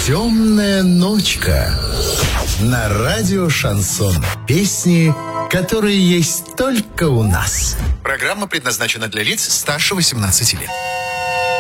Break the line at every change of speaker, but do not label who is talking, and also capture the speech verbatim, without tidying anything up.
Темная ночка на радио Шансон. Песни, которые есть только у нас.
Программа предназначена для лиц старше восемнадцати лет.